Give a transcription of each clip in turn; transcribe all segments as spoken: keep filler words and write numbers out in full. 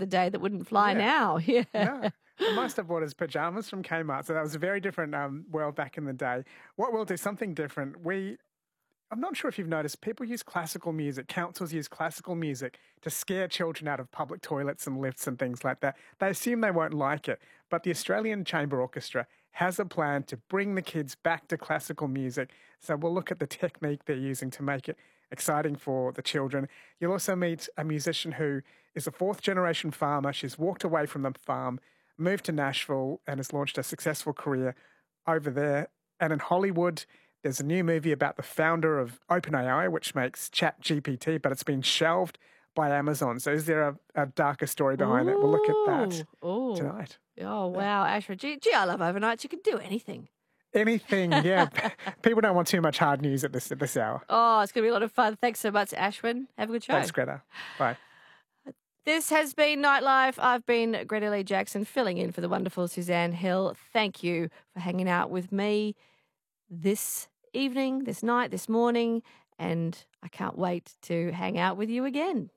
the day that wouldn't fly Yeah. now. Yeah. No. Most have bought his pajamas from Kmart, so that was a very different um, world back in the day. What we'll do, something different. We, I'm not sure if you've noticed, people use classical music. Councils use classical music to scare children out of public toilets and lifts and things like that. They assume they won't like it. But the Australian Chamber Orchestra has a plan to bring the kids back to classical music. So we'll look at the technique they're using to make it exciting for the children. You'll also meet a musician who is a fourth generation farmer. She's walked away from the farm, moved to Nashville, and has launched a successful career over there. And in Hollywood, there's a new movie about the founder of OpenAI, which makes ChatGPT, but it's been shelved by Amazon. So is there a, a darker story behind Ooh. it? We'll look at that Ooh. tonight. Oh, wow, Ashwin. Gee, gee, I love overnights. You can do anything. Anything, yeah. People don't want too much hard news at this at this hour. Oh, it's going to be a lot of fun. Thanks so much, Ashwin. Have a good show. Thanks, Greta. Bye. This has been Nightlife. I've been Greta Lee Jackson, filling in for the wonderful Suzanne Hill. Thank you for hanging out with me this evening, this night, this morning, and I can't wait to hang out with you again.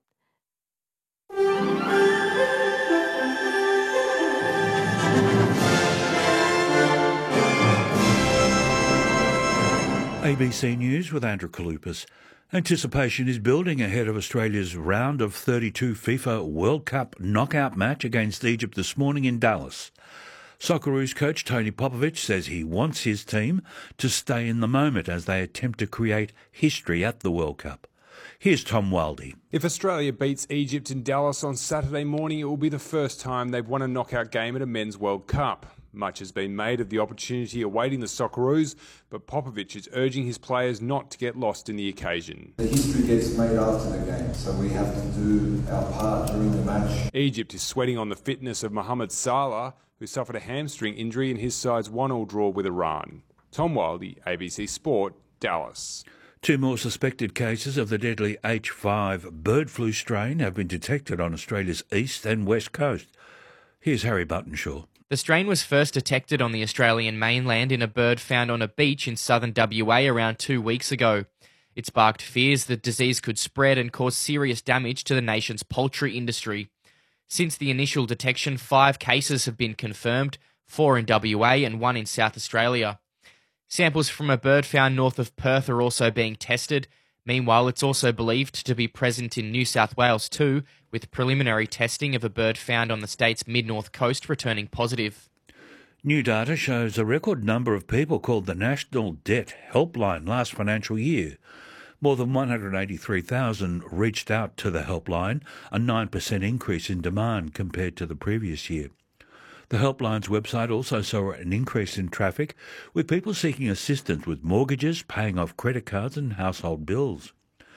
A B C News with Andrew Kalupas. Anticipation is building ahead of Australia's round of thirty-two FIFA World Cup knockout match against Egypt this morning in Dallas. Socceroos coach Tony Popovic says he wants his team to stay in the moment as they attempt to create history at the World Cup. Here's Tom Wildey. If Australia beats Egypt in Dallas on Saturday morning, it will be the first time they've won a knockout game at a Men's World Cup. Much has been made of the opportunity awaiting the Socceroos, but Popovic is urging his players not to get lost in the occasion. The history gets made after the game, so we have to do our part during the match. Egypt is sweating on the fitness of Mohamed Salah, who suffered a hamstring injury in his side's one all draw with Iran. Tom Wildey, A B C Sport, Dallas. Two more suspected cases of the deadly H five bird flu strain have been detected on Australia's east and west coast. Here's Harry Buttonshaw. The strain was first detected on the Australian mainland in a bird found on a beach in southern W A around two weeks ago. It sparked fears that disease could spread and cause serious damage to the nation's poultry industry. Since the initial detection, five cases have been confirmed, four in W A and one in South Australia. Samples from a bird found north of Perth are also being tested. Meanwhile, it's also believed to be present in New South Wales too, with preliminary testing of a bird found on the state's mid-north coast returning positive. New data shows a record number of people called the National Debt Helpline last financial year. More than one hundred eighty-three thousand reached out to the helpline, a nine percent increase in demand compared to the previous year. The helpline's website also saw an increase in traffic, with people seeking assistance with mortgages, paying off credit cards and household bills.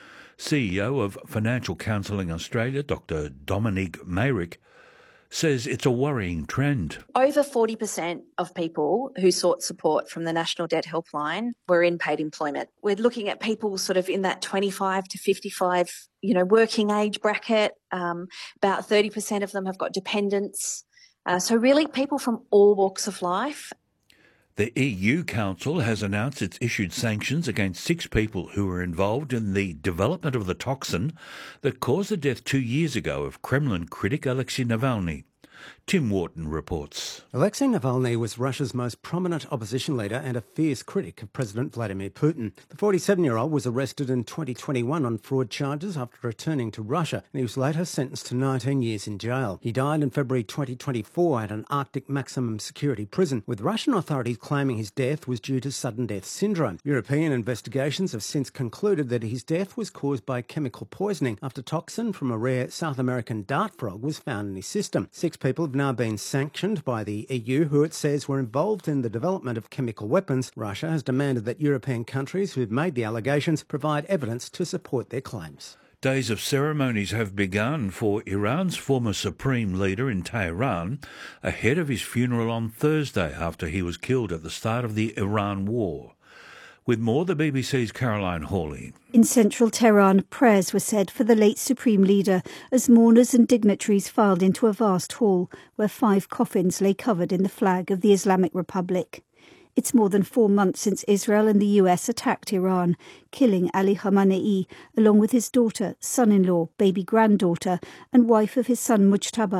C E O of Financial Counselling Australia, Doctor Dominique Mayrick, says it's a worrying trend. Over forty percent of people who sought support from the National Debt Helpline were in paid employment. We're looking at people sort of in that twenty-five to fifty-five, you know, working age bracket. Um, about thirty percent of them have got dependents. Uh, so really people from all walks of life. The E U Council has announced it's issued sanctions against six people who were involved in the development of the toxin that caused the death two years ago of Kremlin critic Alexei Navalny. Tim Wharton reports. Alexei Navalny was Russia's most prominent opposition leader and a fierce critic of President Vladimir Putin. The forty-seven-year-old was arrested in twenty twenty-one on fraud charges after returning to Russia, and he was later sentenced to nineteen years in jail. He died in February twenty twenty-four at an Arctic maximum security prison, with Russian authorities claiming his death was due to sudden death syndrome. European investigations have since concluded that his death was caused by chemical poisoning after toxin from a rare South American dart frog was found in his system. Six people have now been sanctioned by the E U, who it says were involved in the development of chemical weapons. Russia has demanded that European countries who've made the allegations provide evidence to support their claims. Days of ceremonies have begun for Iran's former supreme leader in Tehran ahead of his funeral on Thursday after he was killed at the start of the Iran war. With more, the B B C's Caroline Hawley. In central Tehran, prayers were said for the late Supreme Leader as mourners and dignitaries filed into a vast hall where five coffins lay covered in the flag of the Islamic Republic. It's more than four months since Israel and the U S attacked Iran, killing Ali Khamenei along with his daughter, son-in-law, baby granddaughter and wife of his son Mujtaba.